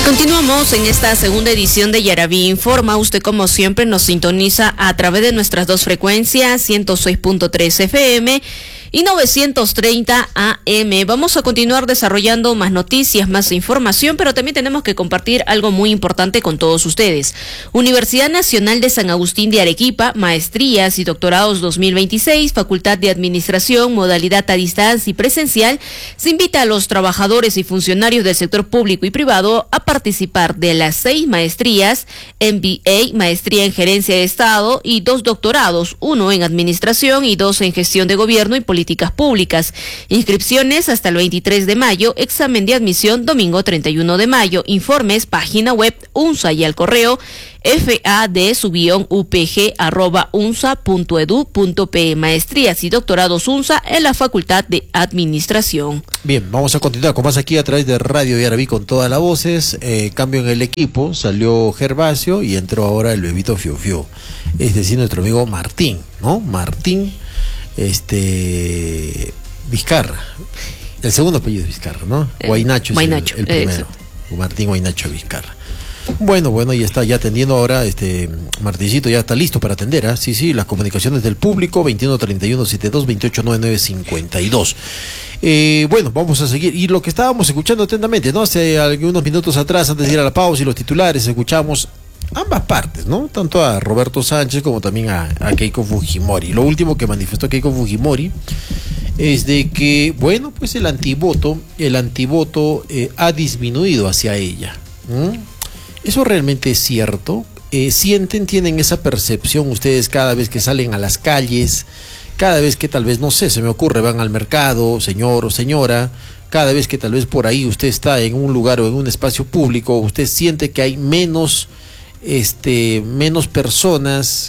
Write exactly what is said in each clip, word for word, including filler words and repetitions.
Continuamos en esta segunda edición de Yaraví Informa. Usted, como siempre, nos sintoniza a través de nuestras dos frecuencias, ciento seis punto tres F M y novecientos treinta A M. Vamos a continuar desarrollando más noticias, más información, pero también tenemos que compartir algo muy importante con todos ustedes. Universidad Nacional de San Agustín de Arequipa, maestrías y doctorados dos mil veintiséis, Facultad de Administración, modalidad a distancia y presencial, se invita a los trabajadores y funcionarios del sector público y privado a participar de las seis maestrías, M B A, maestría en gerencia de Estado, y dos doctorados, uno en administración y dos en gestión de gobierno y políticas públicas. Inscripciones hasta el veintitrés de mayo, examen de admisión domingo treinta y uno de mayo. Informes, página web UNSA y al correo fad-upg arroba unsa punto edu punto pe. Maestrías y doctorados UNSA en la Facultad de Administración. Bien, vamos a continuar con más aquí a través de Radio Yaraví con todas las voces. Eh, cambio en el equipo, salió Gervasio y entró ahora el bebito Fiu Fiu, es decir, nuestro amigo Martín, ¿no? Martín este Vizcarra, el segundo apellido es Vizcarra, ¿no? Eh, Guaynacho es Guaynacho, el, el primero, exacto. Martín Guaynacho Vizcarra. Bueno, bueno, y está ya atendiendo ahora, este Martincito ya está listo para atender, ¿eh? Sí, sí, las comunicaciones del público, veintiuno treinta y uno setenta y dos, veintiocho noventa y nueve cincuenta y dos. Eh, bueno, vamos a seguir, y lo que estábamos escuchando atentamente, ¿no? Hace algunos minutos atrás, antes de ir a la pausa y los titulares, escuchamos ambas partes, ¿no? Tanto a Roberto Sánchez como también a, a Keiko Fujimori. Lo último que manifestó Keiko Fujimori es de que, bueno, pues el antivoto, el antivoto eh, ha disminuido hacia ella. ¿Mm? ¿Eso realmente es cierto? Eh, ¿Sienten, tienen esa percepción ustedes cada vez que salen a las calles, cada vez que tal vez, no sé, se me ocurre, van al mercado, señor o señora, cada vez que tal vez por ahí usted está en un lugar o en un espacio público, usted siente que hay menos... este menos personas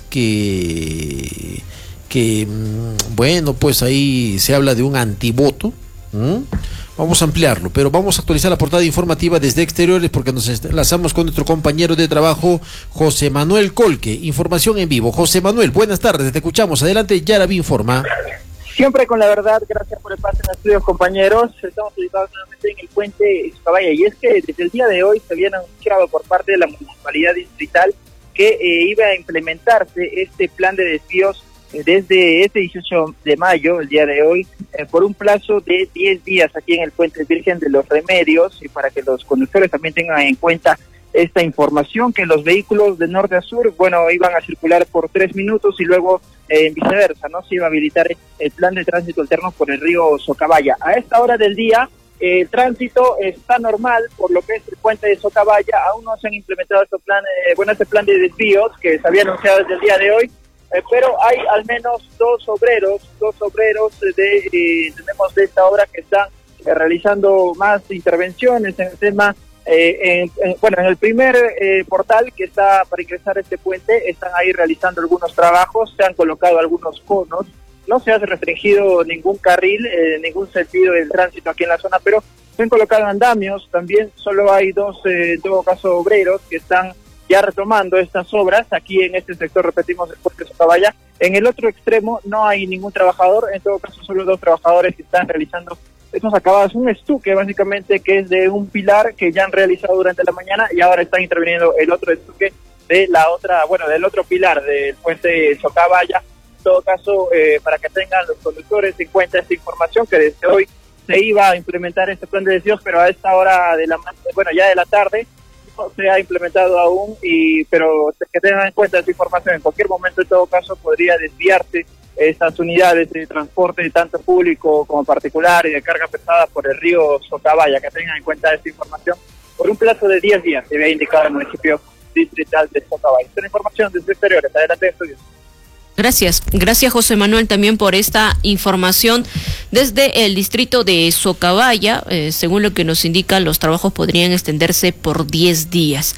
que que bueno, pues ahí se habla de un antivoto? ¿Mm? Vamos a ampliarlo, pero vamos a actualizar la portada informativa desde exteriores porque nos enlazamos con nuestro compañero de trabajo José Manuel Colque. Información en vivo. José Manuel, buenas tardes, te escuchamos. Adelante, Yaraví Informa. Siempre con la verdad, gracias por el pase en los estudios, compañeros. Estamos ubicados nuevamente en el puente Socabaya, y es que desde el día de hoy se había anunciado por parte de la municipalidad distrital que eh, iba a implementarse este plan de desvíos eh, desde este dieciocho de mayo, el día de hoy, eh, por un plazo de diez días aquí en el puente Virgen de los Remedios, y para que los conductores también tengan en cuenta esta información, que los vehículos de norte a sur, bueno, iban a circular por tres minutos y luego eh, viceversa, ¿no? Se iba a habilitar el plan de tránsito alterno por el río Socabaya. A esta hora del día, eh, el tránsito está normal por lo que es el puente de Socabaya. Aún no se han implementado estos planes, eh, bueno, este plan de desvíos que se había anunciado desde el día de hoy, eh, pero hay al menos dos obreros, dos obreros de, eh, tenemos de esta obra que están eh, realizando más intervenciones en el tema. Eh, en, en, bueno, en el primer eh, portal que está para ingresar a este puente, están ahí realizando algunos trabajos, se han colocado algunos conos, no se ha restringido ningún carril, eh, ningún sentido del tránsito aquí en la zona, pero se han colocado andamios, también solo hay dos, eh, en todo caso, obreros que están ya retomando estas obras, aquí en este sector, repetimos, el puente de Socabaya. En el otro extremo no hay ningún trabajador, en todo caso solo dos trabajadores que están realizando estos acabados, un estuque básicamente que es de un pilar que ya han realizado durante la mañana, y ahora están interviniendo el otro estuque de la otra, bueno, del otro pilar del puente Socabaya. En todo caso, eh, para que tengan los conductores en cuenta esta información, que desde hoy se iba a implementar este plan de desvíos, pero a esta hora de la, bueno, ya de la tarde, no se ha implementado aún, y pero que tengan en cuenta esta información. En cualquier momento, en todo caso, podría desviarse estas unidades de transporte, tanto público como particular y de carga pesada, por el río Socabaya. Que tengan en cuenta esta información por un plazo de diez días, se había indicado el municipio distrital de Socabaya. Esta información desde exteriores. Adelante, estudios. Gracias, gracias José Manuel también por esta información desde el distrito de Socabaya. Eh, según lo que nos indican, los trabajos podrían extenderse por diez días.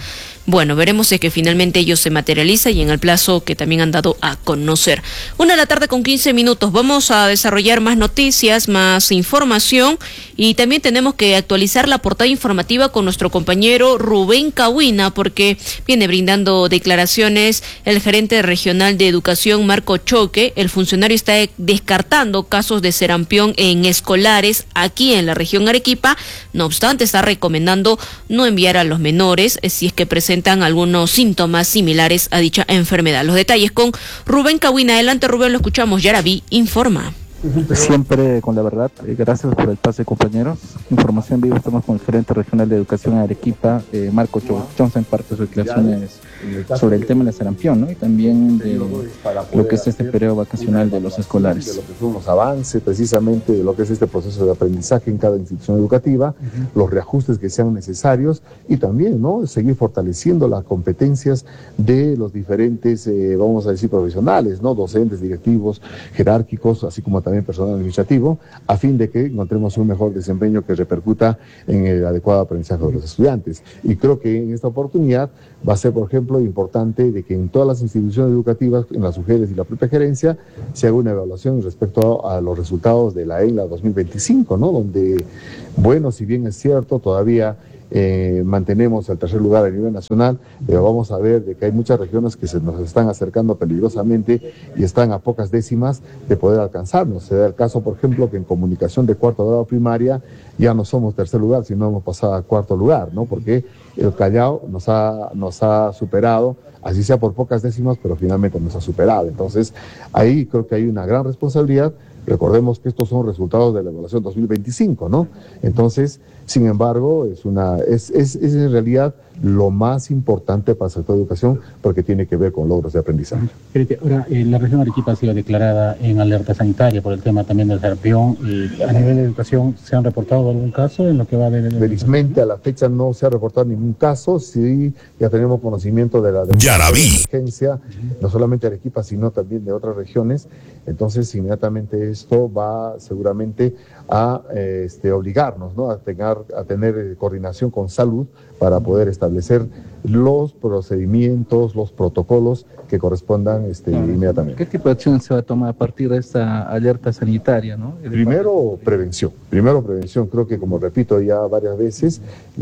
Bueno, veremos si es que finalmente ello se materializa y en el plazo que también han dado a conocer. Una de la tarde con quince minutos. Vamos a desarrollar más noticias, más información y también tenemos que actualizar la portada informativa con nuestro compañero Rubén Cahuina, porque viene brindando declaraciones el gerente regional de educación Marco Choque. El funcionario está descartando casos de sarampión en escolares aquí en la región Arequipa. No obstante, está recomendando no enviar a los menores si es que presentan algunos síntomas similares a dicha enfermedad. Los detalles con Rubén Cahuina. Adelante, Rubén, lo escuchamos. Yaraví informa. Siempre con la verdad. Gracias por el pase, compañeros. Información viva. Estamos con el gerente regional de educación en Arequipa, eh, Marco Johnson, parte de sus declaraciones sobre el tema del sarampión, ¿no? Y también de lo que es este periodo vacacional de los escolares. De lo que son los avances, precisamente, de lo que es este proceso de aprendizaje en cada institución educativa, los reajustes que sean necesarios y también, ¿no?, seguir fortaleciendo las competencias de los diferentes, eh, vamos a decir, profesionales, ¿no?, docentes, directivos, jerárquicos, así como también personal administrativo, a fin de que encontremos un mejor desempeño que repercuta en el adecuado aprendizaje de los estudiantes. Y creo que en esta oportunidad va a ser, por ejemplo, importante de que en todas las instituciones educativas, en las U G E Ls y la propia gerencia, se haga una evaluación respecto a, a los resultados de la ENLA dos mil veinticinco, ¿no?, donde, bueno, si bien es cierto, todavía Eh, mantenemos el tercer lugar a nivel nacional, pero vamos a ver de que hay muchas regiones que se nos están acercando peligrosamente y están a pocas décimas de poder alcanzarnos. Se da el caso, por ejemplo, que en comunicación de cuarto grado primaria ya no somos tercer lugar, sino hemos pasado a cuarto lugar, ¿no?, porque el Callao nos ha, nos ha superado, así sea por pocas décimas, pero finalmente nos ha superado. Entonces, ahí creo que hay una gran responsabilidad. Recordemos que estos son resultados de la evaluación dos mil veinticinco, ¿no? Entonces, sin embargo, es una es, es, es en realidad lo más importante para el sector de educación porque tiene que ver con logros de aprendizaje. Ahora, eh, la región Arequipa ha sido declarada en alerta sanitaria por el tema también del sarampión. Y a nivel de educación, ¿se han reportado algún caso en lo que va de... Felizmente, a la fecha no se ha reportado ningún caso. Sí, ya tenemos conocimiento de la, de la emergencia, uh-huh. no solamente de Arequipa, sino también de otras regiones. Entonces, inmediatamente esto va seguramente a eh, este, obligarnos, ¿no?, a tener, a tener eh, coordinación con salud para poder establecer los procedimientos, los protocolos que correspondan este, claro. inmediatamente. ¿Qué tipo de acción se va a tomar a partir de esta alerta sanitaria, ¿no? Primero, prevención. Primero, prevención. Creo que, como repito ya varias veces,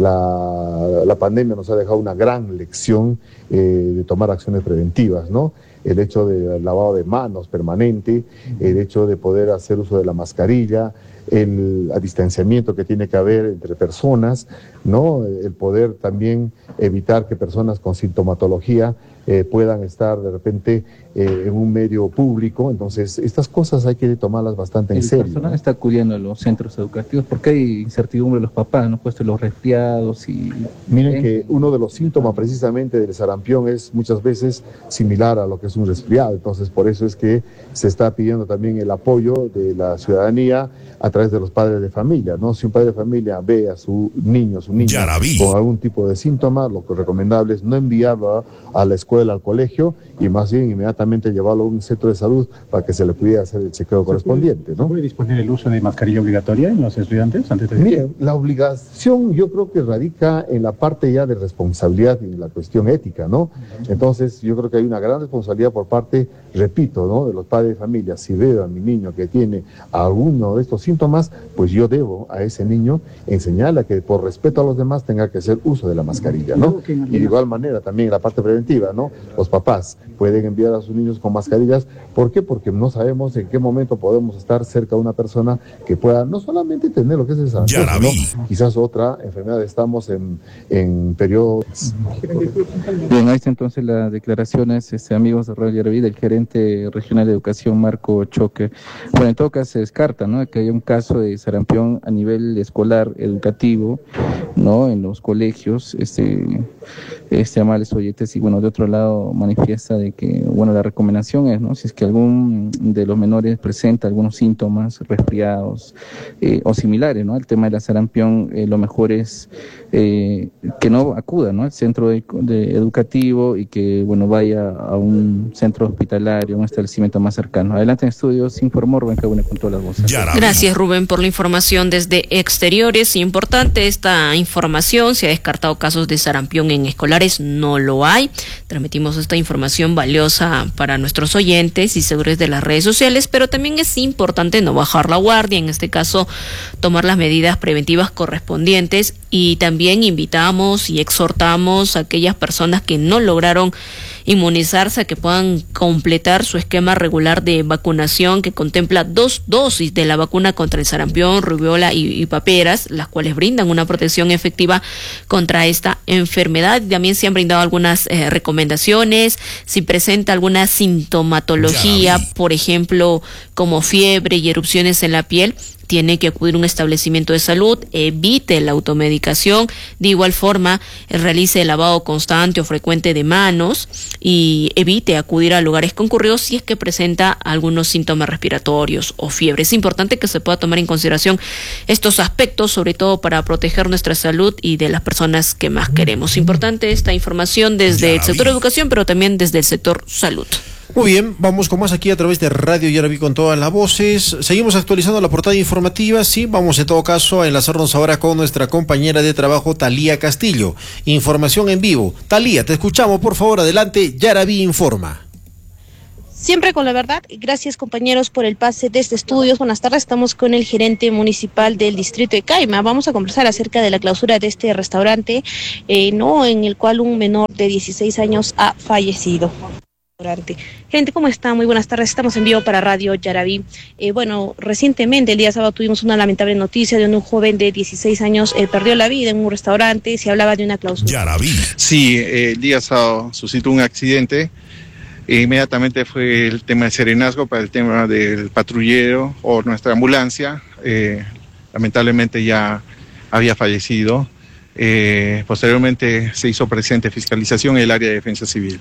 la, la pandemia nos ha dejado una gran lección eh, de tomar acciones preventivas, ¿no? El hecho del lavado de manos permanente, el hecho de poder hacer uso de la mascarilla, el, el distanciamiento que tiene que haber entre personas, ¿no?, el poder también evitar que personas con sintomatología eh, puedan estar de repente eh, en un medio público. Entonces, estas cosas hay que tomarlas bastante en serio. El personal, ¿no?, está acudiendo a los centros educativos porque hay incertidumbre de los papás, ¿no?, puesto los resfriados y... Miren que uno de los síntomas precisamente del sarampión es muchas veces similar a lo que es un resfriado. Entonces, por eso es que se está pidiendo también el apoyo de la ciudadanía a través de los padres de familia, ¿no? Si un padre de familia ve a su niño, su niña con algún tipo de síntoma, lo que es recomendable es no enviarlo a, a la escuela, al colegio, y más bien inmediatamente llevarlo a un centro de salud para que se le pudiera hacer el chequeo correspondiente, ¿no? ¿Puede disponer el uso de mascarilla obligatoria en los estudiantes antes de...? Mire, la obligación yo creo que radica en la parte ya de responsabilidad y en la cuestión ética, ¿no? Entonces yo creo que hay una gran responsabilidad por parte, repito, ¿no?, de los padres de familia. Si veo a mi niño que tiene alguno de estos síntomas, pues yo debo a ese niño enseñarle a que por respeto a los demás tenga que hacer uso de la mascarilla, ¿no? Y de igual manera también la parte preventiva, ¿no? Los papás pueden enviar a sus niños con mascarillas. ¿Por qué? Porque no sabemos en qué momento podemos estar cerca de una persona que pueda no solamente tener lo que es el sarampión, sino quizás otra enfermedad. Estamos en, en periodos... Bien, ahí está entonces las declaraciones, este, amigos de Radio Yaraví, del gerente regional de educación Marco Choque. Bueno, en todo caso se descarta, ¿no?, que haya un caso de sarampión a nivel escolar, educativo, ¿no?, en los colegios, este, este amables oyentes. Y bueno, de otro lado manifiesta de que, bueno, la recomendación es, ¿no?, si es que algún de los menores presenta algunos síntomas resfriados eh, o similares, ¿no?, al tema de la sarampión, eh, lo mejor es eh, que que no acuda, ¿no?, al centro de, de educativo y que, bueno, vaya a un centro hospitalario, un establecimiento más cercano. Adelante en estudios, informó Rubén Cabune con todas las voces. Gracias, Rubén, por la información desde Exteriores. Importante esta información. Se ha descartado casos de sarampión en escolares, no lo hay. Transmitimos esta información valiosa para nuestros oyentes y seguidores de las redes sociales, pero también es importante no bajar la guardia, en este caso tomar las medidas preventivas correspondientes, y también invitamos y exhortamos a aquellas personas que no lograron inmunizarse a que puedan completar su esquema regular de vacunación, que contempla dos dosis de la vacuna contra el sarampión, rubiola y, y paperas, las cuales brindan una protección efectiva contra esta enfermedad. También se han brindado algunas eh, recomendaciones. Si presenta alguna sintomatología, por ejemplo, como fiebre y erupciones en la piel, tiene que acudir a un establecimiento de salud, evite la automedicación, de igual forma realice el lavado constante o frecuente de manos y evite acudir a lugares concurridos si es que presenta algunos síntomas respiratorios o fiebre. Es importante que se pueda tomar en consideración estos aspectos, sobre todo para proteger nuestra salud y de las personas que más queremos. Importante esta información desde el sector educación, pero también desde el sector salud. Muy bien, vamos con más aquí a través de Radio Yaraví con todas las voces. Seguimos actualizando la portada informativa. Sí, vamos en todo caso a enlazarnos ahora con nuestra compañera de trabajo, Talía Castillo. Información en vivo. Talía, te escuchamos, por favor, adelante. Yaraví informa. Siempre con la verdad. Gracias, compañeros, por el pase desde estudios. Buenas tardes, estamos con el gerente municipal del distrito de Caima. Vamos a conversar acerca de la clausura de este restaurante, eh, no en el cual un menor de dieciséis años ha fallecido. Gente, ¿cómo está? Muy buenas tardes, estamos en vivo para Radio Yaraví. Eh, bueno, recientemente, el día sábado, tuvimos una lamentable noticia de un joven de dieciséis años, eh, perdió la vida en un restaurante. Se hablaba de una clausura. Yaraví. Sí, eh, el día sábado suscitó un accidente. E inmediatamente fue el tema de serenazgo para el tema del patrullero o nuestra ambulancia. Eh, lamentablemente ya había fallecido. Eh, posteriormente se hizo presente fiscalización en el área de defensa civil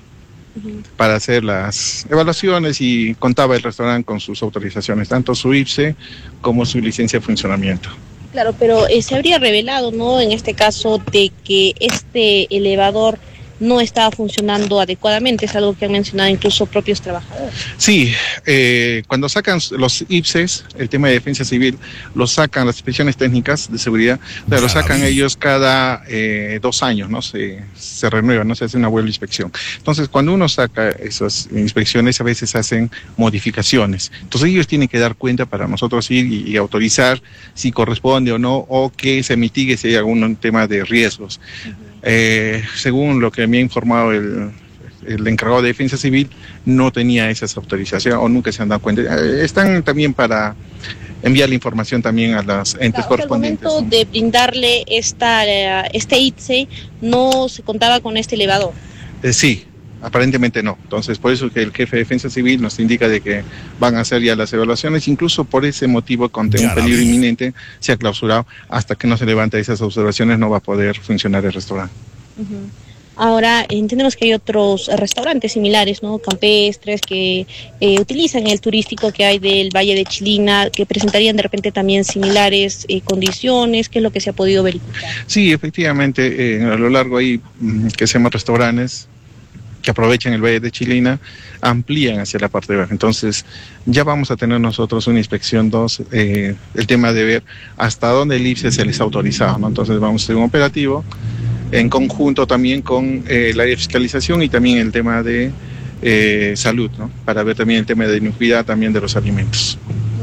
para hacer las evaluaciones, y contaba el restaurante con sus autorizaciones, tanto su I P S E como su licencia de funcionamiento. Claro, pero eh, se habría revelado, ¿no?, en este caso, de que este elevador no estaba funcionando adecuadamente. Es algo que han mencionado incluso propios trabajadores. Sí, eh, cuando sacan los I P S Es, el tema de defensa civil, lo sacan las inspecciones técnicas de seguridad, o sea, lo sacan ellos cada eh, dos años, ¿no? Se, se renueva, ¿no? Se hace una buena inspección. Entonces, cuando uno saca esas inspecciones, a veces hacen modificaciones. Entonces, ellos tienen que dar cuenta para nosotros ir y, y autorizar si corresponde o no, o que se mitigue si hay algún tema de riesgos. Uh-huh. Eh, según lo que me ha informado el, el encargado de defensa civil, no tenía esas autorizaciones o nunca se han dado cuenta. Eh, están también para enviar la información también a las entes claro, correspondientes. Al momento de brindarle esta, este I P S E, no se contaba con este elevador. Eh, sí, aparentemente no. Entonces, por eso que el jefe de defensa civil nos indica de que van a hacer ya las evaluaciones. Incluso por ese motivo, con un peligro inminente, se ha clausurado. Hasta que no se levante esas observaciones, no va a poder funcionar el restaurante. Uh-huh. Ahora, entendemos que hay otros restaurantes similares, ¿no?, campestres, que eh, utilizan el turístico que hay del Valle de Chilina, que presentarían de repente también similares eh, condiciones. ¿Qué es lo que se ha podido verificar? Sí, efectivamente, eh, a lo largo hay mm, que se llaman restaurantes que aprovechan el Valle de Chilina, amplían hacia la parte de abajo. Entonces, ya vamos a tener nosotros una inspección dos, eh, el tema de ver hasta dónde el I P S E se les ha autorizado, ¿no? Entonces, vamos a hacer un operativo en conjunto también con eh, el área de fiscalización y también el tema de eh, salud, ¿no?, para ver también el tema de inocuidad también de los alimentos.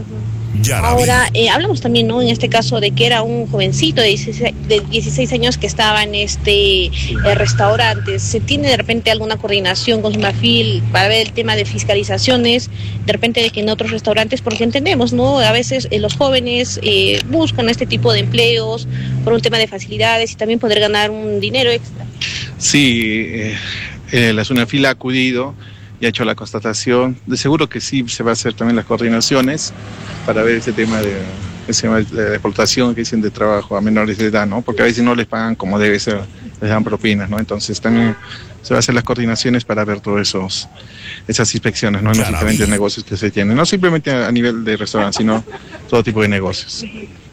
Ahora, eh, hablamos también, ¿no?, en este caso, de que era un jovencito de dieciséis, de dieciséis años que estaba en este eh, restaurante. ¿Se tiene de repente alguna coordinación con SUNAFIL para ver el tema de fiscalizaciones, de repente de que en otros restaurantes, porque entendemos, ¿no?, a veces eh, los jóvenes eh, buscan este tipo de empleos por un tema de facilidades y también poder ganar un dinero extra? Sí, eh, eh, la SUNAFIL ha acudido y ha hecho la constatación. De seguro que sí se va a hacer también las coordinaciones para ver ese tema de, ese tema de explotación que dicen de trabajo a menores de edad, ¿no? Porque a veces no les pagan como debe ser, les dan propinas, ¿no? Entonces también se va a hacer las coordinaciones para ver todos esos esas inspecciones, ¿no?, en los diferentes negocios que se tienen, no simplemente a nivel de restaurante, sino todo tipo de negocios.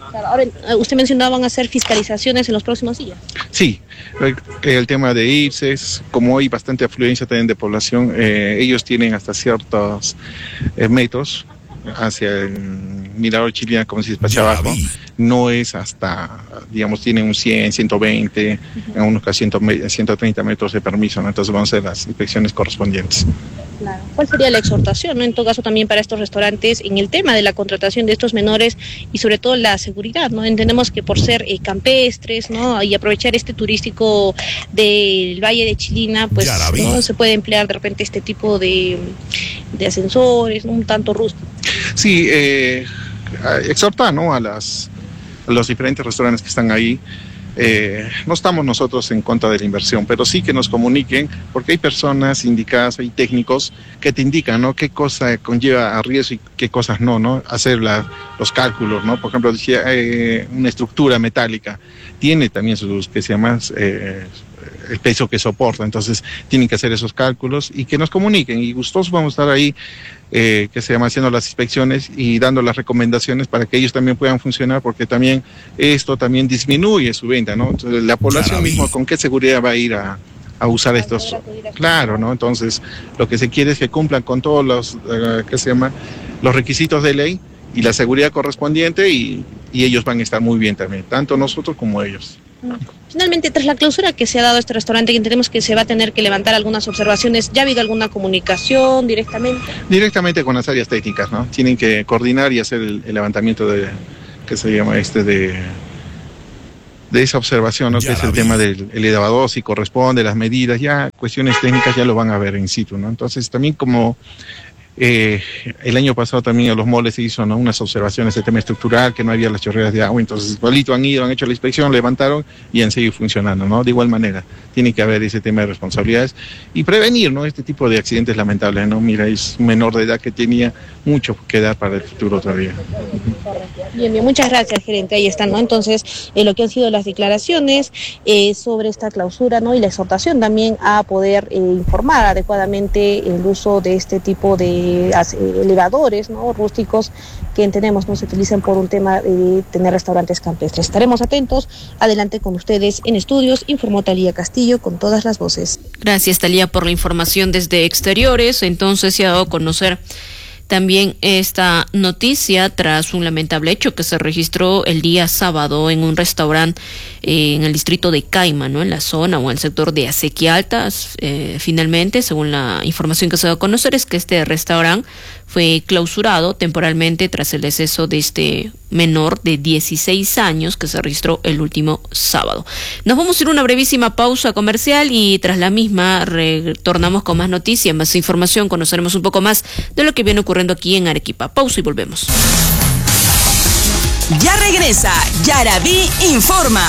Claro, ahora, usted mencionaba van a hacer fiscalizaciones en los próximos días. Sí, el tema de I P S Es, como hay bastante afluencia también de población, eh, ellos tienen hasta ciertos eh, metros hacia el Mirador Chiliana, como se despacha abajo, no es hasta, digamos, tienen un cien, ciento veinte, uh-huh. en unos casi ciento treinta metros de permiso, ¿no? Entonces vamos a hacer las inspecciones correspondientes. Claro. ¿Cuál sería la exhortación, ¿no? En todo caso también para estos restaurantes en el tema de la contratación de estos menores y sobre todo la seguridad, ¿no? Entendemos que por ser eh, campestres, ¿no? Y aprovechar este turístico del Valle de Chilina, pues no se puede emplear de repente este tipo de, de ascensores, ¿no? Un tanto rústico. Sí, eh, exhortar, ¿no? A las a los diferentes restaurantes que están ahí. Eh, no estamos nosotros en contra de la inversión, pero sí que nos comuniquen, porque hay personas indicadas, hay técnicos que te indican, ¿no? Qué cosa conlleva a riesgo y qué cosas no, ¿no? Hacer la, los cálculos, ¿no? Por ejemplo, decía, eh, una estructura metálica tiene también sus, que se llama, eh, el peso que soporta, entonces tienen que hacer esos cálculos y que nos comuniquen, y gustosos vamos a estar ahí, eh, que se llama, haciendo las inspecciones y dando las recomendaciones para que ellos también puedan funcionar, porque también esto también disminuye su venta, ¿no? Entonces, la población misma, ¿con qué seguridad va a ir a, a usar estos? Claro, ¿no? Entonces, lo que se quiere es que cumplan con todos los, uh, ¿qué se llama?, los requisitos de ley y la seguridad correspondiente, y, y ellos van a estar muy bien también, tanto nosotros como ellos. Finalmente, tras la clausura que se ha dado a este restaurante, entendemos que se va a tener que levantar algunas observaciones. ¿Ya ha habido alguna comunicación directamente? Directamente con las áreas técnicas, ¿no? Tienen que coordinar y hacer el, el levantamiento de, ¿qué se llama? Este de, de esa observación, ¿no? Ya que es el vi. tema del el elevador, si corresponde, las medidas, ya cuestiones técnicas ya lo van a ver in situ, ¿no? Entonces, también como Eh, el año pasado también a los moles se hizo, ¿no?, unas observaciones de tema estructural, que no había las chorreras de agua, entonces igualito han ido, han hecho la inspección, levantaron y han seguido funcionando, ¿no? De igual manera, tiene que haber ese tema de responsabilidades y prevenir, ¿no?, este tipo de accidentes lamentables, ¿no? Mira, es un menor de edad que tenía mucho que dar para el futuro todavía. Bien, bien, muchas gracias, gerente, ahí están, ¿no? Entonces, eh, lo que han sido las declaraciones eh, sobre esta clausura, ¿no?, y la exhortación también a poder eh, informar adecuadamente el uso de este tipo de elevadores, ¿no?, rústicos, que entendemos no se utilizan por un tema de tener restaurantes campestres. Estaremos atentos. Adelante con ustedes en estudios, informó Talía Castillo con todas las voces. Gracias, Talía, por la información desde Exteriores. Entonces se ha dado a conocer también esta noticia tras un lamentable hecho que se registró el día sábado en un restaurante eh, en el distrito de Caima, ¿no?, en la zona o en el sector de Acequia Alta. Eh, finalmente, según la información que se da a conocer, es que este restaurante fue clausurado temporalmente tras el deceso de este menor de dieciséis años que se registró el último sábado. Nos vamos a ir a una brevísima pausa comercial y tras la misma retornamos con más noticias, más información, conoceremos un poco más de lo que viene ocurriendo aquí en Arequipa. Pausa y volvemos. Ya regresa Yaraví Informa.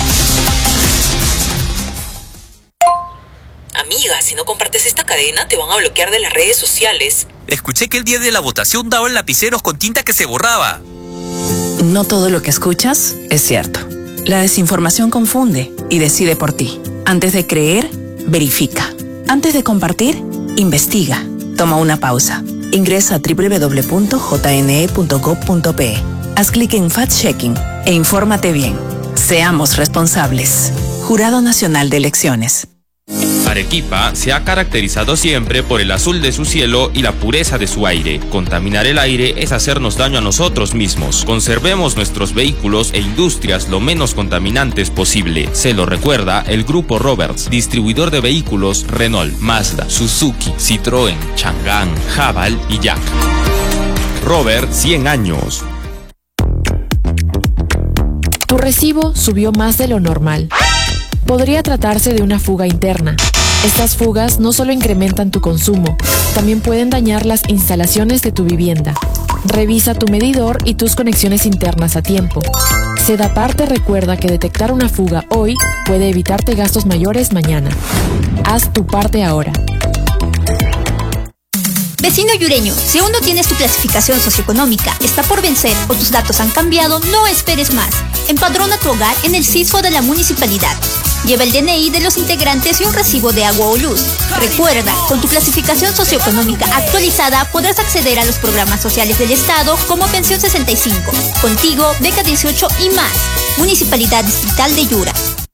Amiga, si no compartes esta cadena, te van a bloquear de las redes sociales. Escuché que el día de la votación daban lapiceros con tinta que se borraba. No todo lo que escuchas es cierto. La desinformación confunde y decide por ti. Antes de creer, verifica. Antes de compartir, investiga. Toma una pausa. Ingresa a doble u doble u doble u punto j n e punto gob punto p e. Haz clic en Fact-Checking e infórmate bien. Seamos responsables. Jurado Nacional de Elecciones. Arequipa se ha caracterizado siempre por el azul de su cielo y la pureza de su aire. Contaminar el aire es hacernos daño a nosotros mismos. Conservemos nuestros vehículos e industrias lo menos contaminantes posible. Se lo recuerda el Grupo Roberts, distribuidor de vehículos Renault, Mazda, Suzuki, Citroën, Chang'an, Haval y Jack. Robert, cien años. Tu recibo subió más de lo normal. Podría tratarse de una fuga interna. Estas fugas no solo incrementan tu consumo, también pueden dañar las instalaciones de tu vivienda. Revisa tu medidor y tus conexiones internas a tiempo. Sedapar te recuerda que detectar una fuga hoy puede evitarte gastos mayores mañana. Haz tu parte ahora. Vecino yureño, si aún no tienes tu clasificación socioeconómica, está por vencer o tus datos han cambiado, no esperes más. Empadrona tu hogar en el SISFO de la municipalidad. Lleva el D N I de los integrantes y un recibo de agua o luz. Recuerda, con tu clasificación socioeconómica actualizada podrás acceder a los programas sociales del Estado como Pensión sesenta y cinco, Contigo, Beca dieciocho y más. Municipalidad Distrital de Yura.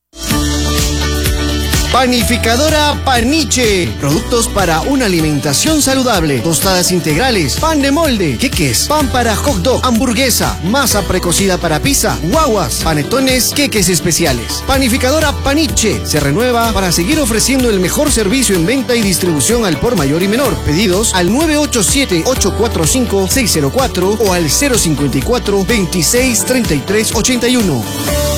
Panificadora Paniche. Productos para una alimentación saludable. Tostadas integrales, pan de molde, queques, pan para hot dog, hamburguesa, masa precocida para pizza, guaguas, panetones, queques especiales. Panificadora Paniche se renueva para seguir ofreciendo el mejor servicio en venta y distribución al por mayor y menor. Pedidos al nueve ocho siete, ocho cuatro cinco, seis cero cuatro o al cero cinco cuatro, veintiséis, treinta y tres, ochenta y uno.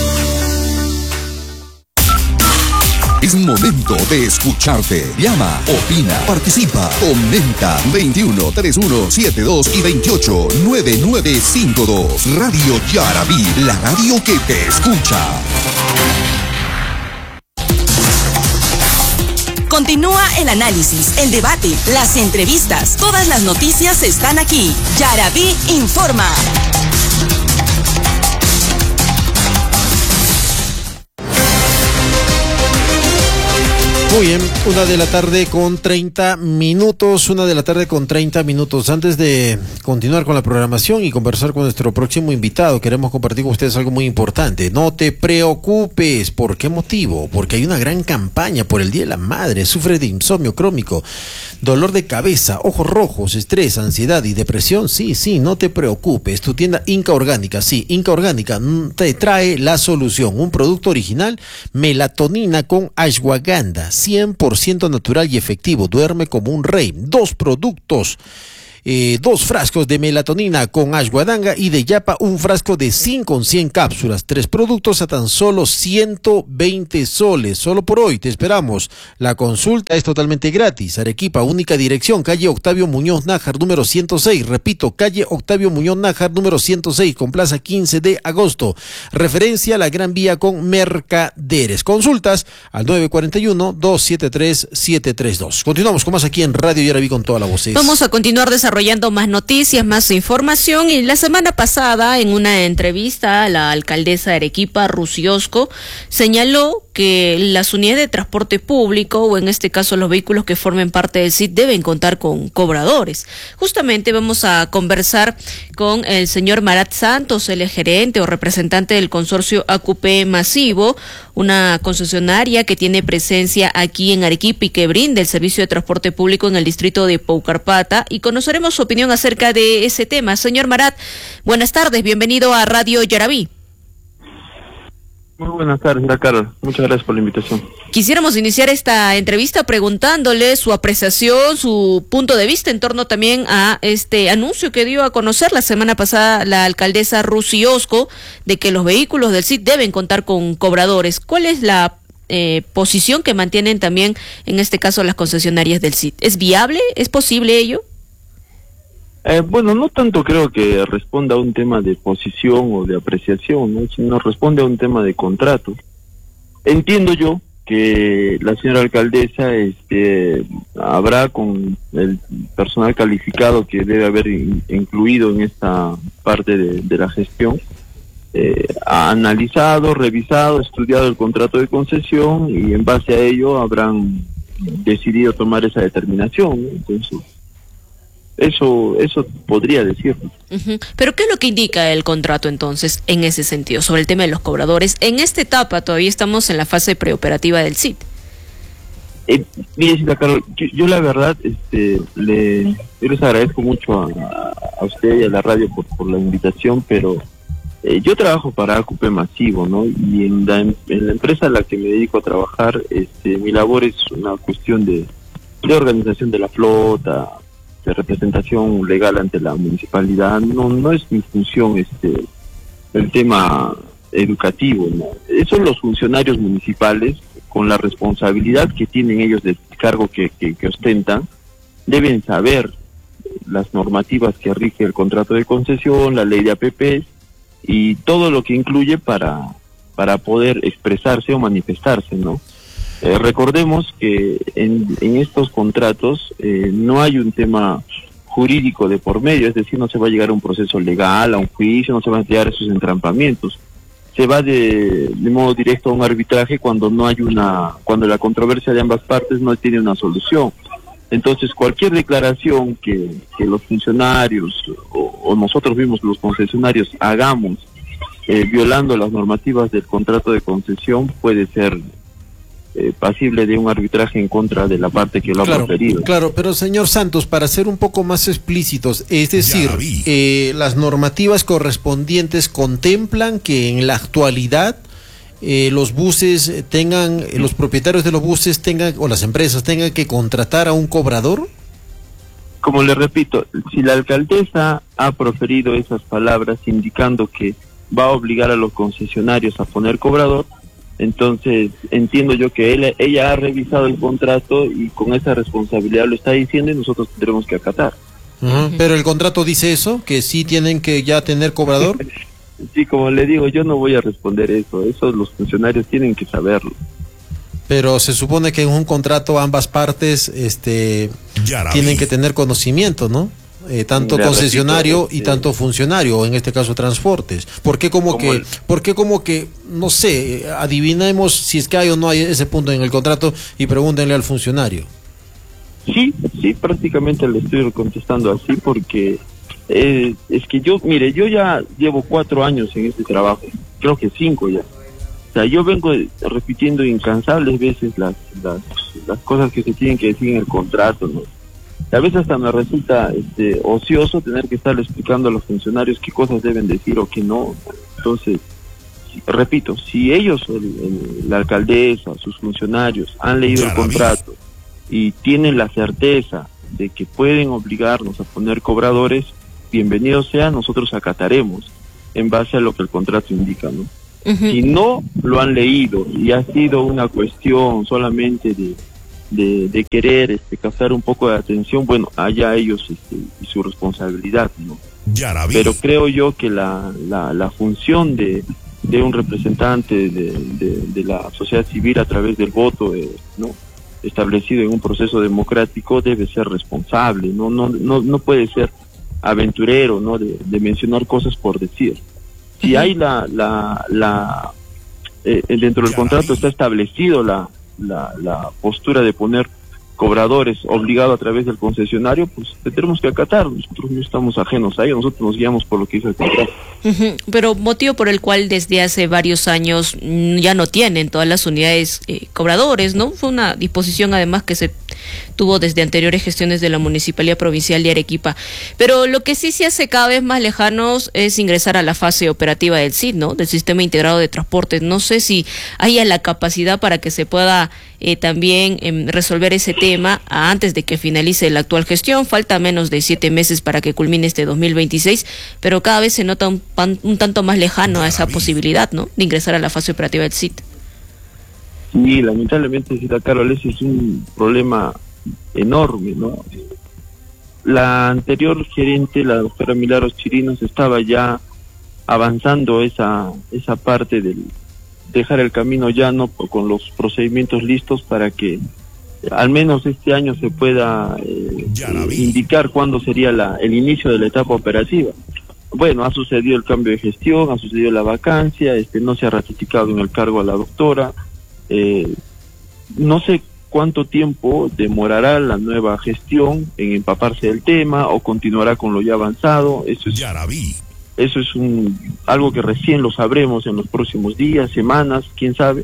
Es momento de escucharte. Llama, opina, participa, comenta. veintiuno, treinta y uno, setenta y dos y veintiocho, noventa y nueve cincuenta y dos. Radio Yaraví, la radio que te escucha. Continúa el análisis, el debate, las entrevistas. Todas las noticias están aquí. Yaraví informa. Muy bien, una de la tarde con treinta minutos, una de la tarde con treinta minutos. Antes de continuar con la programación y conversar con nuestro próximo invitado, queremos compartir con ustedes algo muy importante. No te preocupes. ¿Por qué motivo? Porque hay una gran campaña por el Día de la Madre. Sufres de insomnio crónico, dolor de cabeza, ojos rojos, estrés, ansiedad y depresión. Sí, sí, no te preocupes. Tu tienda Inca Orgánica, sí, Inca Orgánica te trae la solución. Un producto original, melatonina con ashwagandha, cien por ciento natural y efectivo. Duerme como un rey. Dos productos. Eh, dos frascos de melatonina con ashwagandha y de yapa un frasco de zinc con cien cápsulas. Tres productos a tan solo ciento veinte soles. Solo por hoy te esperamos. La consulta es totalmente gratis. Arequipa, única dirección, calle Octavio Muñoz Nájar, número ciento seis. Repito, calle Octavio Muñoz Nájar, número ciento seis, con plaza quince de agosto. Referencia a la Gran Vía con Mercaderes. Consultas al nueve cuatro uno, dos siete tres, siete tres dos. Continuamos con más aquí en Radio Yaraví con toda la voz. Vamos a continuar desarrollando más noticias, más información. Y la semana pasada, en una entrevista, la alcaldesa de Arequipa, Rusiosco, señaló que las unidades de transporte público, o en este caso los vehículos que formen parte del S I T, deben contar con cobradores. Justamente vamos a conversar con el señor Marat Santos, el gerente o representante del consorcio A Q P Masivo, una concesionaria que tiene presencia aquí en Arequipa y que brinda el servicio de transporte público en el distrito de Paucarpata, y conoceremos su opinión acerca de ese tema. Señor Marat, buenas tardes, bienvenido a Radio Yaraví. Muy buenas tardes, Carol. Muchas gracias por la invitación. Quisiéramos iniciar esta entrevista preguntándole su apreciación, su punto de vista en torno también a este anuncio que dio a conocer la semana pasada la alcaldesa Rusiosco de que los vehículos del S I T deben contar con cobradores. ¿Cuál es la eh, posición que mantienen también en este caso las concesionarias del S I T? ¿Es viable? ¿Es posible ello? Eh, bueno, no tanto creo que responda a un tema de posición o de apreciación, ¿no? Sino responde a un tema de contrato. Entiendo yo que la señora alcaldesa este, habrá con el personal calificado que debe haber in, incluido en esta parte de, de la gestión, eh, ha analizado, revisado, estudiado el contrato de concesión y en base a ello habrán decidido tomar esa determinación, ¿no? Entonces, Eso eso podría decirlo. Uh-huh. ¿Pero qué es lo que indica el contrato entonces en ese sentido, sobre el tema de los cobradores? En esta etapa todavía estamos en la fase preoperativa del S I T. Eh, mire, Carol, yo, yo la verdad este, le, yo les agradezco mucho a, a usted y a la radio por, por la invitación, pero eh, yo trabajo para A Q P Masivo, ¿no? Y en la, en la empresa a la que me dedico a trabajar, este, mi labor es una cuestión de, de organización de la flota, de representación legal ante la municipalidad. No no es mi función este el tema educativo, ¿no? Esos son los funcionarios municipales, con la responsabilidad que tienen ellos del cargo que, que, que ostentan, deben saber las normativas que rige el contrato de concesión, la ley de A P P y todo lo que incluye para para poder expresarse o manifestarse, ¿no? Eh, recordemos que en, en estos contratos eh, no hay un tema jurídico de por medio, es decir, no se va a llegar a un proceso legal, a un juicio, no se van a llegar a esos entrampamientos. Se va de, de modo directo a un arbitraje cuando no hay una, cuando la controversia de ambas partes no tiene una solución. Entonces, cualquier declaración que, que los funcionarios o, o nosotros mismos, los concesionarios, hagamos eh, violando las normativas del contrato de concesión puede ser eh, pasible de un arbitraje en contra de la parte que lo claro, ha proferido. Claro, pero señor Santos, para ser un poco más explícitos, es decir, eh, las normativas correspondientes contemplan que en la actualidad Eh, los buses tengan, eh, los propietarios de los buses tengan, o las empresas tengan que contratar a un cobrador. Como le repito, si la alcaldesa ha proferido esas palabras indicando que va a obligar a los concesionarios a poner cobrador, entonces entiendo yo que él, ella ha revisado el contrato y con esa responsabilidad lo está diciendo y nosotros tendremos que acatar. Uh-huh. Pero el contrato dice eso, que sí tienen que ya tener cobrador. Sí, como le digo, yo no voy a responder eso, eso los funcionarios tienen que saberlo. Pero se supone que en un contrato ambas partes este, tienen que tener conocimiento, ¿no? Eh, tanto Mira, concesionario repito, y este... tanto funcionario, en este caso transportes. ¿Por qué como que, el... por qué como que, no sé, adivinemos si es que hay o no hay ese punto en el contrato y pregúntenle al funcionario? Sí, sí, prácticamente le estoy contestando así porque... Eh, es que yo, mire, yo ya llevo cuatro años en este trabajo, creo que cinco ya. O sea, yo vengo repitiendo incansables veces las, las, las cosas que se tienen que decir en el contrato, ¿no? A veces hasta me resulta este, ocioso tener que estar explicando a los funcionarios qué cosas deben decir o qué no. Entonces, si, repito, si ellos, el, el, la alcaldesa, sus funcionarios, han leído el contrato y tienen la certeza de que pueden obligarnos a poner cobradores, bienvenido sea, nosotros acataremos en base a lo que el contrato indica, ¿no? Uh-huh. Si no lo han leído y ha sido una cuestión solamente de, de, de querer este, captar un poco de atención, bueno, allá ellos este, y su responsabilidad, ¿no? Pero creo yo que la, la, la función de, de un representante de, de, de la sociedad civil a través del voto, eh, ¿no?, establecido en un proceso democrático debe ser responsable, no, no, no, no puede ser aventurero, ¿no?, de, de mencionar cosas por decir. Si hay la, la, la eh, dentro del contrato está establecido la, la, la postura de poner cobradores obligado a través del concesionario, pues tenemos que acatar, nosotros no estamos ajenos a ello, nosotros nos guiamos por lo que hizo el contrato. Uh-huh. Pero motivo por el cual desde hace varios años ya no tienen todas las unidades eh, cobradores, ¿no? Fue una disposición además que se tuvo desde anteriores gestiones de la Municipalidad Provincial de Arequipa. Pero lo que sí se hace cada vez más lejanos es ingresar a la fase operativa del S I T, ¿no?, del Sistema Integrado de Transportes. No sé si haya la capacidad para que se pueda eh, también eh, resolver ese tema antes de que finalice la actual gestión. Falta menos de siete meses para que culmine este dos mil veintiséis, pero cada vez se nota un, pan, un tanto más lejano a esa posibilidad, ¿no?, de ingresar a la fase operativa del S I T. Sí, lamentablemente, Cita Carol, ese es un problema enorme, ¿no? La anterior gerente, la doctora Milagros Chirinos, estaba ya avanzando esa esa parte del dejar el camino llano con los procedimientos listos para que al menos este año se pueda eh, indicar cuándo sería la, el inicio de la etapa operativa. Bueno, ha sucedido el cambio de gestión, ha sucedido la vacancia, este no se ha ratificado en el cargo a la doctora. Eh, no sé cuánto tiempo demorará la nueva gestión en empaparse del tema o continuará con lo ya avanzado. Eso es, eso es un algo que recién lo sabremos en los próximos días, semanas, quién sabe.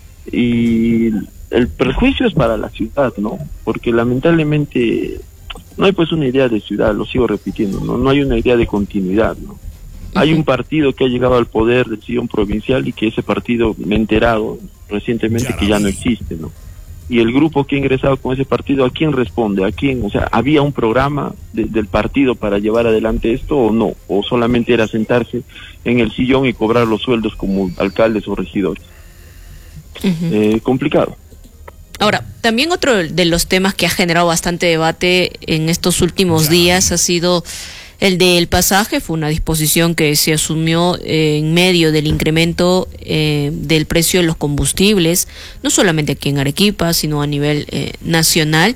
Y el perjuicio es para la ciudad, ¿no? Porque lamentablemente no hay pues una idea de ciudad, lo sigo repitiendo, no, no hay una idea de continuidad, ¿no? Hay un partido que ha llegado al poder del sillón provincial y que ese partido, me he enterado recientemente que ya no existe, ¿no? Y el grupo que ha ingresado con ese partido, ¿a quién responde? ¿A quién? O sea, ¿había un programa de, del partido para llevar adelante esto o no? ¿O solamente era sentarse en el sillón y cobrar los sueldos como alcaldes o regidores? Uh-huh. Eh, complicado. Ahora, también otro de los temas que ha generado bastante debate en estos últimos días ha sido El del pasaje fue una disposición que se asumió eh, en medio del incremento eh, del precio de los combustibles, no solamente aquí en Arequipa, sino a nivel eh, nacional.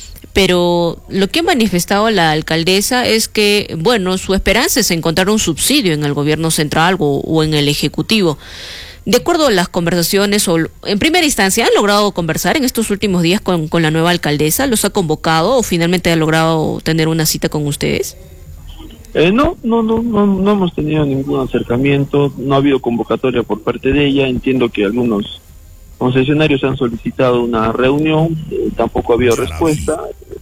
Pero lo que ha manifestado la alcaldesa es que, bueno, su esperanza es encontrar un subsidio en el gobierno central o, o en el Ejecutivo. De acuerdo a las conversaciones, o en primera instancia, ¿han logrado conversar en estos últimos días con, con la nueva alcaldesa? ¿Los ha convocado o finalmente ha logrado tener una cita con ustedes? Eh, no, no, no, no, no hemos tenido ningún acercamiento, no ha habido convocatoria por parte de ella. Entiendo que algunos concesionarios han solicitado una reunión, eh, tampoco ha habido respuesta.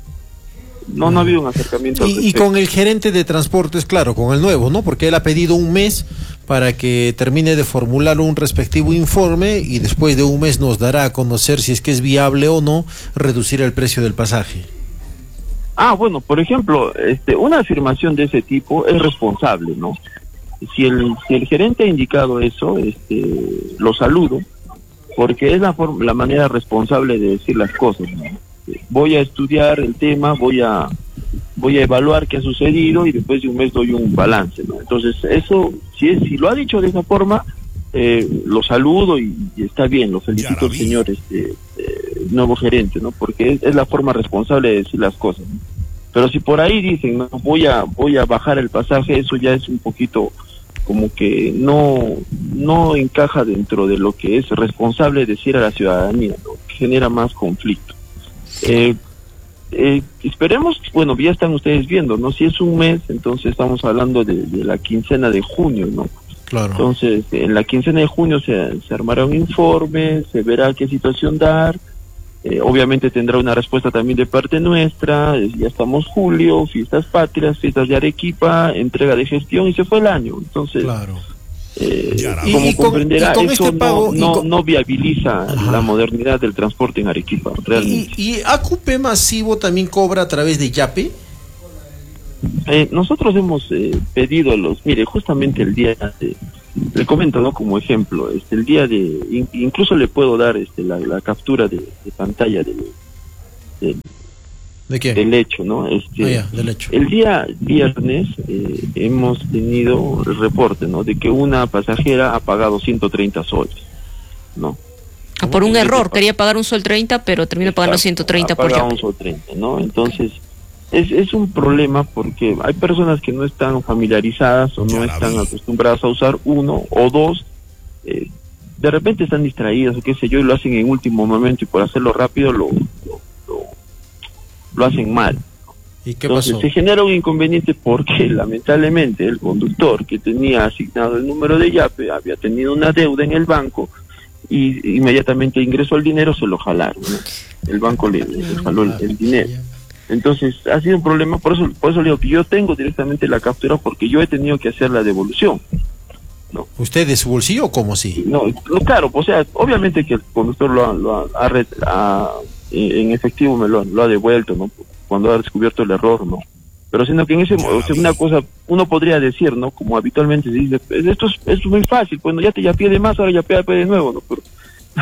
No, no ha habido un acercamiento. Y, y con el gerente de transportes, claro, con el nuevo, ¿no? Porque él ha pedido un mes para que termine de formular un respectivo informe y después de un mes nos dará a conocer si es que es viable o no reducir el precio del pasaje. Ah, bueno, por ejemplo, este, una afirmación de ese tipo es responsable, ¿no? Si el, si el gerente ha indicado eso, este, lo saludo, porque es la, forma, la manera responsable de decir las cosas, ¿no? Voy a estudiar el tema, voy a voy a evaluar qué ha sucedido y después de un mes doy un balance, ¿no? Entonces, eso, si es, si lo ha dicho de esa forma, eh, lo saludo y, y está bien, lo felicito al señor este, eh, nuevo gerente, ¿no? Porque es, es la forma responsable de decir las cosas, ¿no? Pero si por ahí dicen, no, voy a voy a bajar el pasaje, eso ya es un poquito como que no no encaja dentro de lo que es responsable decir a la ciudadanía, ¿no? Que genera más conflicto. Eh, eh, esperemos, bueno, ya están ustedes viendo, ¿no? Si es un mes, entonces estamos hablando de, de la quincena de junio, ¿no? Claro. Entonces, en la quincena de junio se, se armará un informe, se verá qué situación dar, eh, obviamente tendrá una respuesta también de parte nuestra, eh, ya estamos julio, fiestas patrias, fiestas de Arequipa, entrega de gestión y se fue el año, entonces... Claro. Eh, y, como y con, comprenderá, y con eso este pago, no, no, con... no viabiliza Ajá. la modernidad del transporte en Arequipa, realmente. ¿Y, y A Q P Masivo también cobra a través de Yape? Eh, nosotros hemos eh, pedido los, mire, justamente el día de, le comento, ¿no? Como ejemplo, este, el día de, in, incluso le puedo dar este, la, la captura de, de pantalla del, del, ¿De qué? del hecho, ¿no? Este, ah, ya, del hecho. El día viernes eh, hemos tenido el reporte, ¿no? De que una pasajera ha pagado ciento treinta soles, ¿no? Ah, por un error, quería pagar un sol treinta, pero terminó pagando ciento treinta por ya. un sol treinta, ¿no? Entonces, es, es un problema porque hay personas que no están familiarizadas o no están acostumbradas a usar uno o dos, eh, de repente están distraídas o qué sé yo, y lo hacen en último momento y por hacerlo rápido lo... lo lo hacen mal. ¿Y qué Entonces pasó? se genera un inconveniente porque lamentablemente el conductor que tenía asignado el número de Yape había tenido una deuda en el banco y inmediatamente ingresó el dinero, se lo jalaron, ¿no? El banco le, le jaló el, el dinero. Entonces ha sido un problema, por eso por eso le digo que yo tengo directamente la captura porque yo he tenido que hacer la devolución, ¿no? ¿Usted de su bolsillo o cómo sí? No, no, claro, o sea, obviamente que el conductor lo ha, lo ha, ha, ha en efectivo me lo, lo ha devuelto, ¿no? Cuando ha descubierto el error, ¿no? Pero sino que en ese o sea, una cosa uno podría decir, ¿no? Como habitualmente se dice, esto es, esto es muy fácil, cuando ya te ya pide más, ahora ya pide de nuevo, ¿no? Pero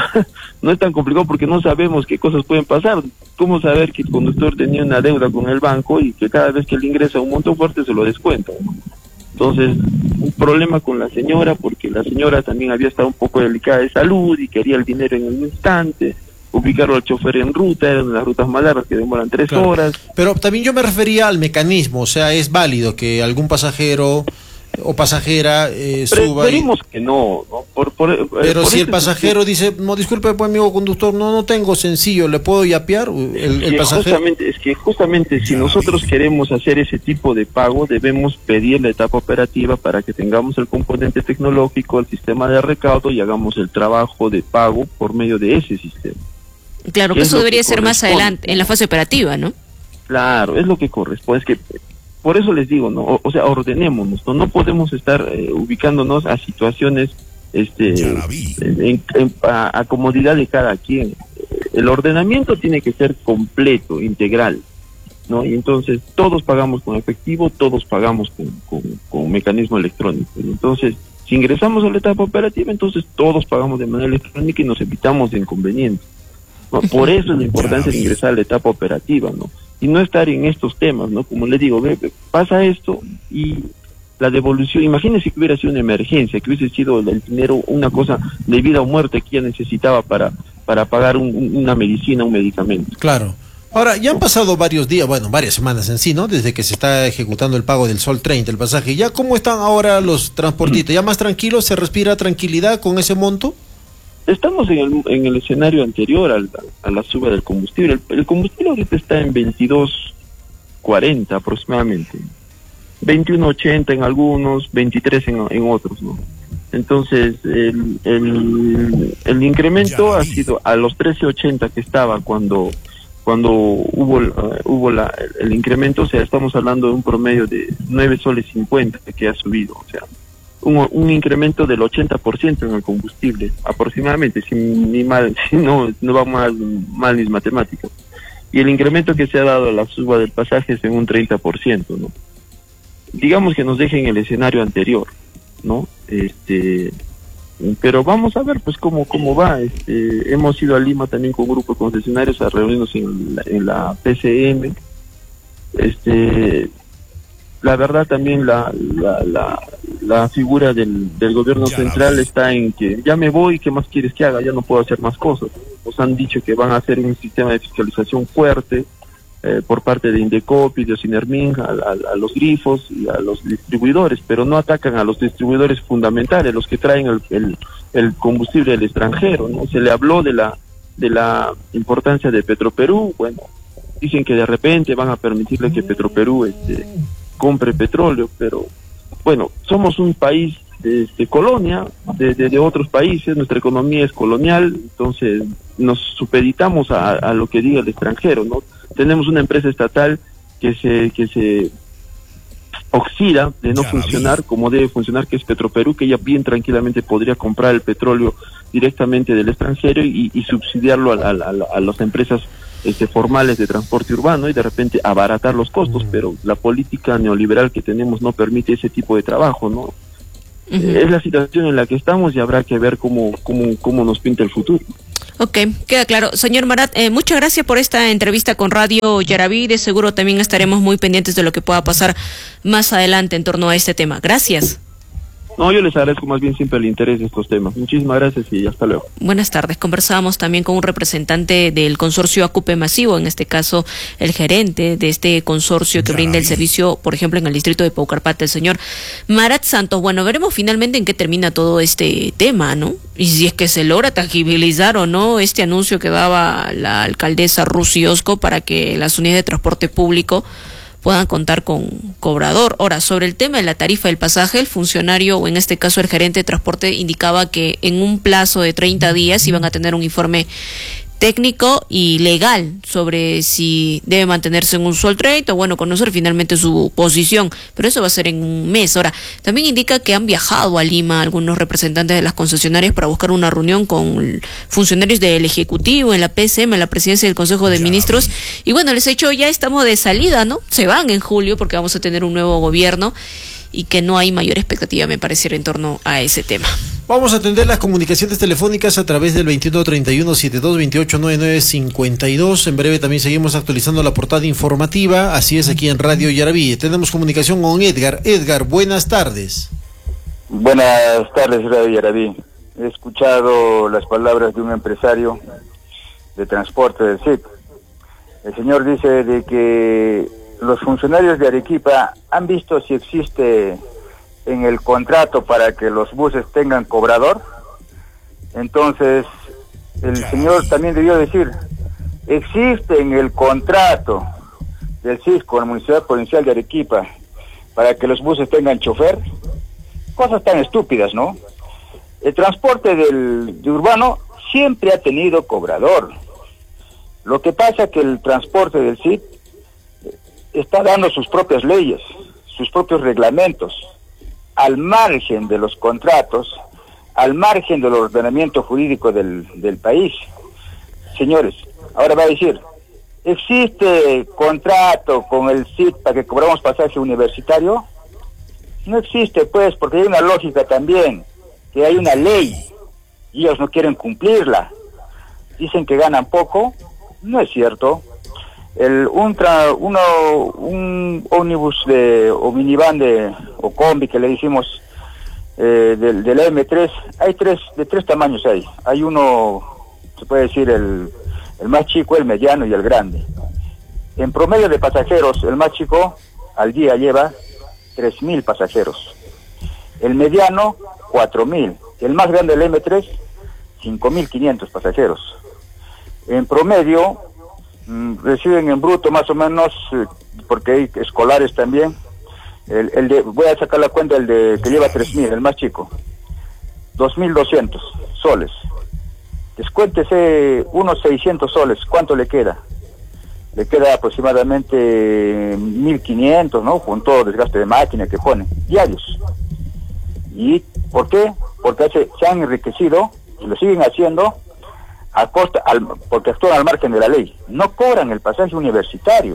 no es tan complicado porque no sabemos qué cosas pueden pasar. ¿Cómo saber que el conductor tenía una deuda con el banco y que cada vez que él ingresa un monto fuerte se lo descuenta, ¿no? Entonces, un problema con la señora porque la señora también había estado un poco delicada de salud y quería el dinero en un instante. Ubicarlo al chofer en ruta, eran las rutas más largas que demoran tres claro. horas. Pero también yo me refería al mecanismo, o sea, es válido que algún pasajero o pasajera eh, suba. Preferimos y... que no, ¿no? Por, por, Pero por si el pasajero dice, no, disculpe, pues amigo conductor, no, no tengo sencillo, ¿le puedo yapear? El, el pasajero. Justamente, es que justamente si nosotros queremos hacer ese tipo de pago, debemos pedir la etapa operativa para que tengamos el componente tecnológico, el sistema de recaudo y hagamos el trabajo de pago por medio de ese sistema. Claro que eso debería ser más adelante, en la fase operativa, ¿no? Claro, es lo que corresponde. Es que por eso les digo, no, o, o sea, ordenémonos, no, no podemos estar eh, ubicándonos a situaciones, este, en, en, a, a comodidad de cada quien. El ordenamiento tiene que ser completo, integral, ¿no? Y entonces todos pagamos con efectivo, todos pagamos con, con, con mecanismo electrónico. Entonces, si ingresamos a la etapa operativa, entonces todos pagamos de manera electrónica y nos evitamos de inconvenientes, ¿no? Por eso es la importancia de ingresar a la etapa operativa, ¿no? y no estar en estos temas, ¿no? Como les digo, ve, ve, pasa esto y la devolución, imagínense que hubiera sido una emergencia, que hubiese sido el dinero una cosa de vida o muerte que ella necesitaba para, para pagar un, una medicina, un medicamento. Claro. Ahora, ya han pasado varios días, bueno, varias semanas en sí, ¿no? Desde que se está ejecutando el pago del Sol treinta, el pasaje. ¿Ya cómo están ahora los transportistas? ¿Ya más tranquilos? ¿Se respira tranquilidad con ese monto? Estamos en el, en el escenario anterior al, a la suba del combustible. El, el combustible ahorita está en veintidós cuarenta aproximadamente. veintiuno ochenta en algunos, veintitrés en, en otros, ¿no? Entonces, el, el, el incremento ha sido a los trece ochenta que estaba cuando cuando hubo uh, hubo la, el, el incremento, o sea, estamos hablando de un promedio de nueve soles cincuenta que ha subido, o sea, un, un incremento del ochenta por ciento en el combustible, aproximadamente, si ni mal, si no, no va mal, mal mis matemáticas. Y el incremento que se ha dado a la suba del pasaje es en un treinta por ciento, ¿no? Digamos que nos dejen el escenario anterior, ¿no? Este, pero vamos a ver pues cómo cómo va. Este, hemos ido a Lima también con un grupo de concesionarios a reunirnos en la, en la P C M. Este, la verdad también la la, la, la figura del, del gobierno central está en que ya me voy, ¿qué más quieres que haga? Ya no puedo hacer más cosas. Nos han dicho que van a hacer un sistema de fiscalización fuerte, Eh, por parte de Indecopi, de Sinermin, a, a, a los grifos y a los distribuidores, pero no atacan a los distribuidores fundamentales, los que traen el, el, el combustible del extranjero, ¿no? Se le habló de la de la importancia de Petroperú, bueno, dicen que de repente van a permitirle que Petroperú este, compre petróleo, pero bueno, somos un país de, de colonia, de, de, de otros países, nuestra economía es colonial, entonces nos supeditamos a, a lo que diga el extranjero, ¿no? Tenemos una empresa estatal que se que se oxida de no funcionar como debe funcionar, que es Petroperú, que ella bien tranquilamente podría comprar el petróleo directamente del extranjero y, y subsidiarlo a, a, a, a las empresas este, formales de transporte urbano y de repente abaratar los costos, mm. pero la política neoliberal que tenemos no permite ese tipo de trabajo, ¿no? Uh-huh. Es la situación en la que estamos y habrá que ver cómo, cómo, cómo nos pinta el futuro. Ok, queda claro. Señor Marat, eh, muchas gracias por esta entrevista con Radio Yaraví. De seguro también estaremos muy pendientes de lo que pueda pasar más adelante en torno a este tema. Gracias. No, yo les agradezco más bien siempre el interés de estos temas. Muchísimas gracias y hasta luego. Buenas tardes. Conversábamos también con un representante del consorcio Acupe Masivo, en este caso el gerente de este consorcio que brinda el servicio, por ejemplo, en el distrito de Paucarpata, el señor Marat Santos. Bueno, veremos finalmente en qué termina todo este tema, ¿no? Y si es que se logra tangibilizar o no este anuncio que daba la alcaldesa Rusi Osco para que las unidades de transporte público puedan contar con cobrador. Ahora, sobre el tema de la tarifa del pasaje, el funcionario, o en este caso el gerente de transporte, indicaba que en un plazo de treinta días iban a tener un informe técnico y legal sobre si debe mantenerse en un Sol treinta o bueno, conocer finalmente su posición, pero eso va a ser en un mes. Ahora, también indica que han viajado a Lima algunos representantes de las concesionarias para buscar una reunión con funcionarios del Ejecutivo, en la P C M, en la Presidencia del Consejo de Ministros, y bueno, les he dicho, ya estamos de salida, ¿no? Se van en julio porque vamos a tener un nuevo gobierno y que no hay mayor expectativa, me parece, en torno a ese tema. Vamos a atender las comunicaciones telefónicas a través del veintiuno treinta y uno setenta y dos veintiocho noventa y nueve cincuenta y dos. En breve también seguimos actualizando la portada informativa, así es aquí en Radio Yaraví. Tenemos comunicación con Edgar. Edgar, buenas tardes. Buenas tardes, Radio Yaraví. He escuchado las palabras de un empresario de transporte del C I P. El señor dice de que los funcionarios de Arequipa han visto si existe en el contrato para que los buses tengan cobrador. Entonces, el señor también debió decir, existe en el contrato del C I S con la Municipalidad Provincial de Arequipa para que los buses tengan chofer. Cosas tan estúpidas, ¿no? El transporte del de urbano siempre ha tenido cobrador. Lo que pasa es que el transporte del C I P está dando sus propias leyes, sus propios reglamentos, al margen de los contratos, al margen del ordenamiento jurídico del, del país. Señores, ahora va a decir, ¿existe contrato con el C I P para que cobramos pasaje universitario? No existe, pues, porque hay una lógica también, que hay una ley, y ellos no quieren cumplirla. Dicen que ganan poco, no es cierto. el un, tra, uno, un ómnibus de, o minivan de, o combi que le hicimos eh, del, de la eme tres, hay tres, de tres tamaños ahí. Hay uno, se puede decir, el, el más chico, el mediano y el grande. En promedio de pasajeros, el más chico al día lleva tres mil pasajeros. El mediano, cuatro mil. El más grande, el eme tres, cinco mil quinientos pasajeros. En promedio, mmm, reciben en bruto más o menos, eh, porque hay escolares también, el, el de, voy a sacar la cuenta, el de que lleva tres mil, el más chico, dos mil doscientos soles. Descuéntese unos seiscientos soles, ¿cuánto le queda? Le queda aproximadamente mil quinientos, ¿no? Con todo el desgaste de máquina que pone, diarios. ¿Y por qué? Porque hace, se han enriquecido, y lo siguen haciendo, a costa, al, porque actúan al margen de la ley. No cobran el pasaje universitario,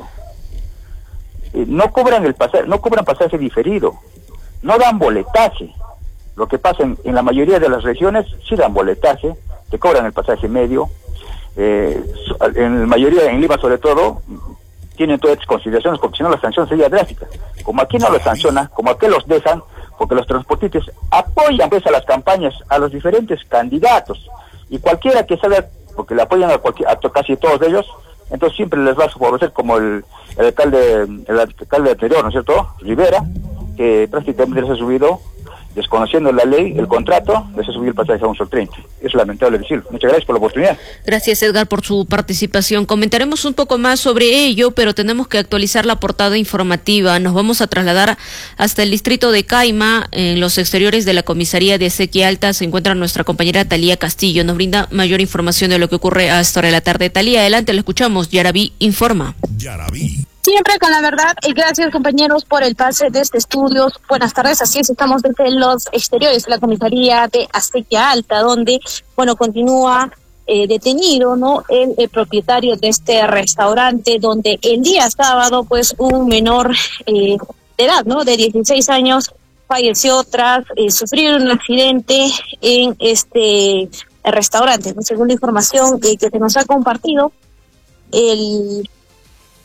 eh, no cobran el pasaje, no cobran pasaje diferido, no dan boletaje. Lo que pasa en, en la mayoría de las regiones, sí dan boletaje, te cobran el pasaje medio. Eh, en la mayoría, en Lima sobre todo, tienen todas estas consideraciones, porque si no la sanción sería drástica. Como aquí no los sanciona, como aquí los dejan, porque los transportistas apoyan pues a las campañas, a los diferentes candidatos, y cualquiera que salga, porque le apoyan a, cualquier, a casi todos ellos, entonces siempre les va a favorecer, como el, el alcalde el alcalde anterior, ¿no es cierto?, Rivera, que prácticamente les ha subido, desconociendo la ley, el contrato, les ha subido el pasaje a un sol treinta. Es lamentable decirlo. Muchas gracias por la oportunidad. Gracias, Edgar, por su participación. Comentaremos un poco más sobre ello, pero tenemos que actualizar la portada informativa. Nos vamos a trasladar hasta el distrito de Caima. En los exteriores de la comisaría de Sequía Alta se encuentra nuestra compañera Talía Castillo. Nos brinda mayor información de lo que ocurre a esta hora de la tarde. Talía, adelante, lo escuchamos. Yaraví informa. Yaraví. Siempre con la verdad, y gracias compañeros por el pase de este estudio. Buenas tardes, así es, estamos desde los exteriores de la comisaría de Astequia Alta, donde, bueno, continúa eh, detenido, ¿no?, el, el propietario de este restaurante, donde el día sábado, pues, un menor eh, de edad, ¿no?, de dieciséis años, falleció tras eh, sufrir un accidente en este restaurante, ¿no? Según la información eh, que se nos ha compartido, el